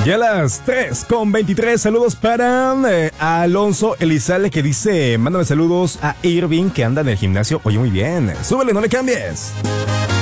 Ya las 3:23, saludos para Alonso Elizalde que dice, mándame saludos a Irving que anda en el gimnasio. Oye, muy bien, súbele, no le cambies.